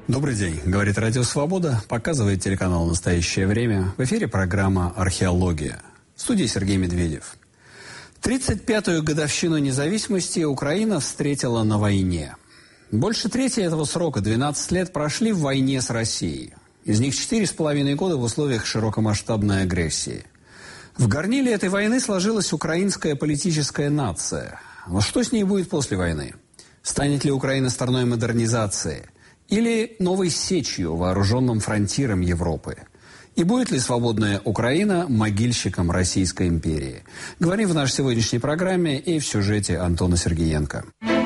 Добрый день. Говорит Радио Свобода, показывает телеканал «Настоящее время». В эфире программа «Археология». В студии Сергей Медведев. 35-ю годовщину независимости Украина встретила на войне. Больше трети этого срока, 12 лет, прошли в войне с Россией. Из них 4,5 года в условиях широкомасштабной агрессии. В горниле этой войны сложилась украинская политическая нация. Но что с ней будет после войны? Станет ли Украина стороной модернизации? Или новой сечью, вооруженным фронтиром Европы? И будет ли свободная Украина могильщиком Российской империи? Говорим в нашей сегодняшней программе и в сюжете Антона Сергеенко.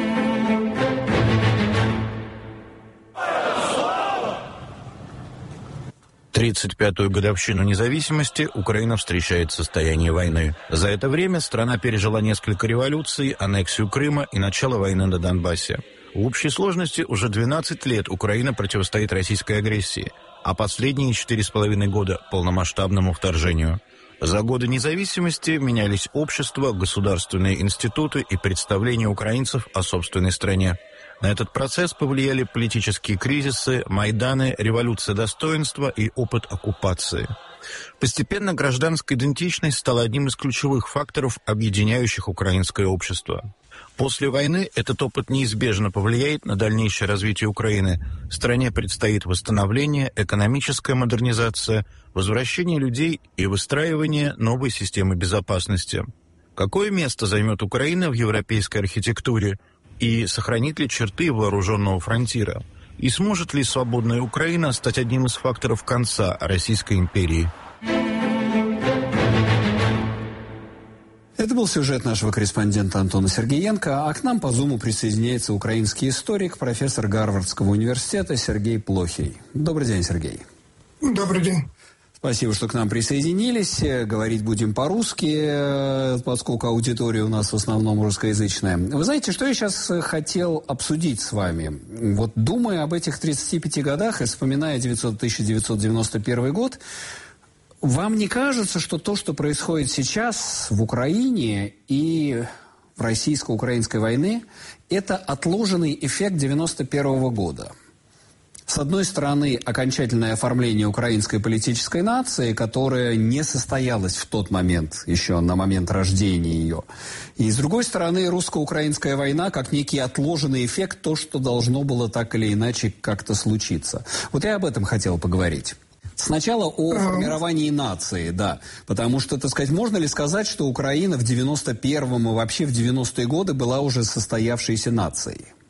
Тридцать пятую годовщину независимости Украина встречает состояние войны. За это время страна пережила несколько революций, аннексию Крыма и начало войны на Донбассе. В общей сложности уже 12 лет Украина противостоит российской агрессии, а последние 4,5 года – полномасштабному вторжению. За годы независимости менялись общество, государственные институты и представления украинцев о собственной стране. На этот процесс повлияли политические кризисы, Майданы, революция достоинства и опыт оккупации. Постепенно гражданская идентичность стала одним из ключевых факторов, объединяющих украинское общество. После войны этот опыт неизбежно повлияет на дальнейшее развитие Украины. Стране предстоит восстановление, экономическая модернизация, возвращение людей и выстраивание новой системы безопасности. Какое место займет Украина в европейской архитектуре? И сохранит ли черты вооруженного фронтира? И сможет ли свободная Украина стать одним из факторов конца Российской империи? Это был сюжет нашего корреспондента Антона Сергеенко, а к нам по Зуму присоединяется украинский историк, профессор Гарвардского университета Сергей Плохий. Добрый день, Сергей. Добрый день. Спасибо, что к нам присоединились. Говорить будем по-русски, поскольку аудитория у нас в основном русскоязычная. Вы знаете, что я сейчас хотел обсудить с вами? Вот думая об этих 35 годах и вспоминая 1991 год, вам не кажется, что то, что происходит сейчас в Украине и в российско-украинской войне, это отложенный эффект 91 года? С одной стороны, окончательное оформление украинской политической нации, которая не состоялась в тот момент, еще на момент рождения ее. И с другой стороны, русско-украинская война, как некий отложенный эффект, то, что должно было так или иначе как-то случиться. Вот я об этом хотел поговорить. Сначала о формировании нации, да. Потому что, так сказать, можно ли сказать, что Украина в 91-м и вообще в 90-е годы была уже состоявшейся нацией?